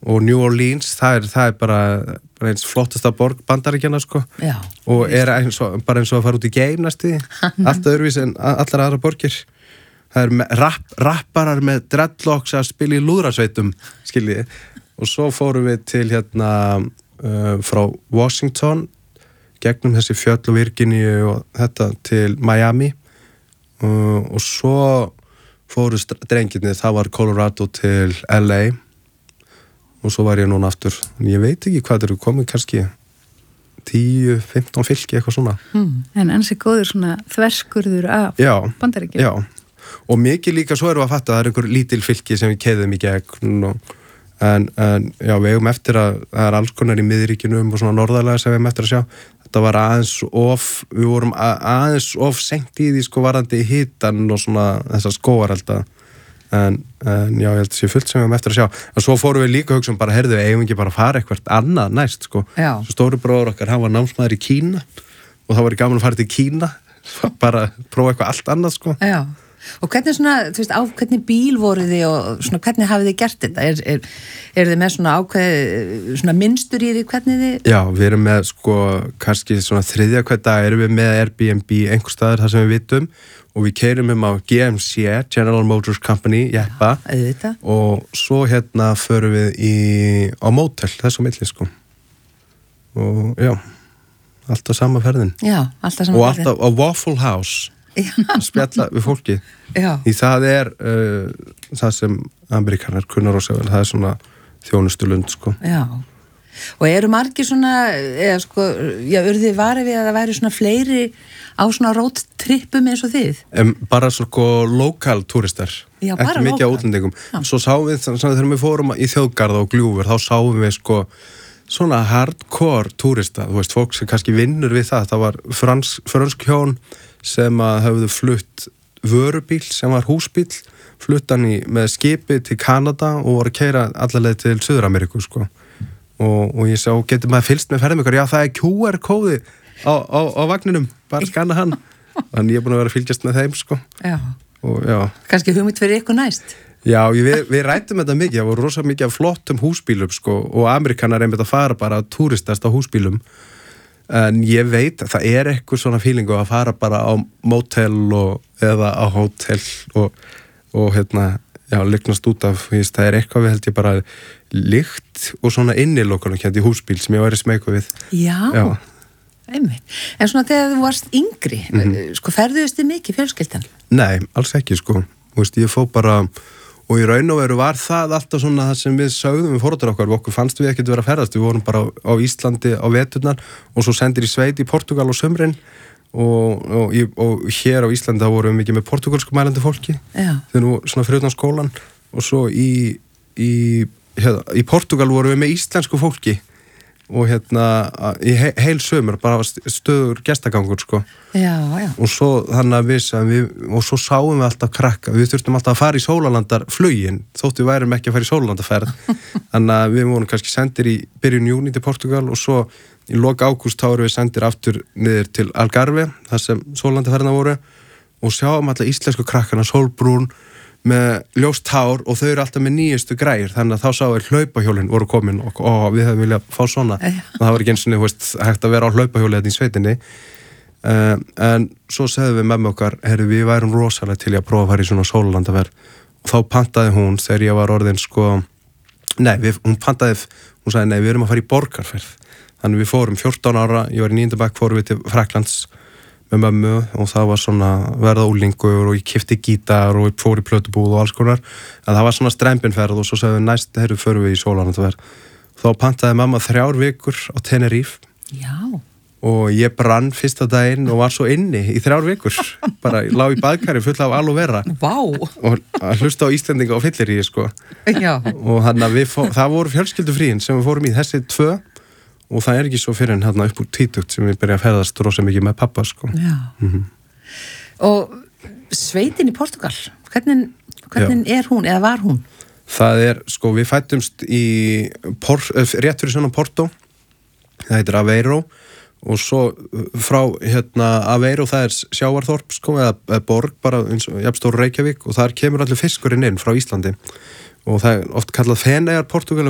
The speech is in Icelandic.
og New Orleans, það er bara eins flottasta borg Bandaríkjanna sko. Já. Og bara eins og að fara út í game næstu, allt öðruvís en allar aðra borgir. Það rapparar með dreadlocks að spila í lúðrasveitum, skiljiði. Og svo fórum við til frá Washington, gegnum þessi fjöll og Virginíu og þetta til Miami og svo fóru drengirnir, það var Colorado til LA og svo var ég núna aftur. Ég veit ekki hvað eru komið, kannski 10-15 fylki, eitthvað svona. En ansi góður svona þverskurður af Bandaríkjum. Já, og mikið líka svo erum við að fatta að það er einhver lítil fylki sem við keiðum í gegn en já, við eigum eftir að það er alls konar í miðríkinum og svona norðarlega sem við eigum eftir að sjá. Þetta var við vorum aðeins of seint í því sko varandi hitan og svona þessar skógarelda. En já, ég held að sé fullt sem við hefum eftir að sjá. En svo fórum við líka að hugsa bara, heyrðu, við eigum ekki bara að fara eitthvað annað næst, sko. Já. Svo stóri bróður okkar, hann var námsmaður í Kína og þá var ég gaman að fara til Kína, bara prófa eitthvað allt annað, sko. Já. Og hvernig svona, þú veist, á hvernig bíl voruð þið og svona hvernig hafið þið gert þetta? Er þið með svona svona minnstur í því hvernig þið? Já, við erum með, sko, kannski svona þriðja hver dag erum við með Airbnb einhvers staðar þar sem við vitum og við keyrum á GMC, General Motors Company, jeppa. Auðvitað. Og svo förum við á mótel, þessu milli, sko. Og já, alltaf sama ferðin. Já, alltaf sama ferðin. Og alltaf á Waffle House. Að spjalla við fólki. Já. Því það það sem Amerikanar kunnar og segja, það er svona þjónustulund, sko. Já. Og eru margir svona, sko, urðu þið varið við að það væri svona fleiri á svona roadtrippum eins og þið? Bara sko lokal túristar. Já, bara ekki mikið á útlendingum. Svo sáum við, þegar við fórum í þjóðgarða og gljúfur, þá sáum við sko svona hardcore túrista, þú veist, fólk sem kannski vinnur við það. Það var frönsk hjón sem að höfðu flutt vörubíl sem var húsbíl, flutt hann með skipi til Kanada og voru að keyra allarleið til Suður-Ameríku, sko. Og ég sá, getur maður fylgst með ferðum ykkur, já, það er QR-kóði á vagninum, bara skanna hann. Þannig ég er búin að vera að fylgjast með þeim, sko. Já. Og já. Kannski hugmynd fyrir ykkur næst? Já, við rættum þetta mikið, það voru rosa mikið af flottum húsbílum, sko, og Amerikanar einmitt að fara bara að túristast á húsbílum. En ég veit að það er eitthvað svona feelingu að fara bara á mótel eða á hótel og já, lygnast út af, það er eitthvað við held ég bara lykt og svona innilokun í húsbíl sem ég væri smeyku við. Já. Einmitt. En svona þegar þú varst yngri, sko ferðuðust þið mikið fjölskyldan? Nei, alls ekki, sko. Ég fó bara, og í raun og veru var það alltaf svona það sem við sögðum við fóruður okkur fannst við ekkert vera að ferðast, við vorum bara á Íslandi á veturnar og svo sendir í sveit í Portugal á sumrin og hér á Íslandi þá vorum við mikið með portugalsku mælandi fólki þegar nú svona fyrir utan skólan og svo í Portugal vorum við með íslensku fólki og í heil sömur bara stöður gestagangur, sko. Já. Og svo þannig að og svo sáum við alltaf krakka, við þurftum alltaf að fara í sólarlandarflugin, þótt við værum ekki að fara í sólarlandarferð, þannig að við vorum kannski sendir í byrjun júní til Portugal og svo í lok ágúst þá erum við sendir aftur niður til Algarve, þar sem sólarlandarferðina voru og sjáum alltaf íslensku krakkana, sólbrún með ljóst hár og þau eru alltaf með nýjustu græjur, þannig að þá sáum við hlaupahjólin voru komin og við hefum viljað fá svona og það var ekki eins og hægt að vera á hlaupahjóli þetta í sveitinni en svo segðum við með okkar, við værum rosalega til að prófa að fara í svona sólarlandaferð og þá pantaði hún þegar ég var orðin sko, hún sagði nei, við erum að fara í borgarferð, þannig við fórum 14 ára, ég var í 9. bekk, fórum við til Frakklands með mömmu og það var svona verða úlingur og ég keypti gítar og ég fór í plötubúð og alls konar en það var svona strempinferð og svo segðum við næst förum við í sólarlandaferð þá pantaði mamma 3 vikur á Tenerife. Já. Og ég brann fyrsta daginn og var svo inni í 3 vikur bara lá í baðkari full af aloe vera. Vá. Og að hlusta á Íslendinga og fyllir í, sko. Já. Og þannig að það voru fjölskyldufríin sem við fórum í þessi 2 og það er ekki svo fyrir en upp úr 20 sem við byrja að ferðast rosa mikið með pappa, sko. Já. Og sveitin í Portugal, hvernig er hún eða var hún? Það er, sko, við fættumst rétt fyrir svona Porto, það heitir Aveiro og svo frá Aveiro það er sjávarþorp, sko, eða borg bara eins og jafnstór Reykjavík og þar kemur allir fiskurinn inn frá Íslandi og það er oft kallað Feneyjar Portugal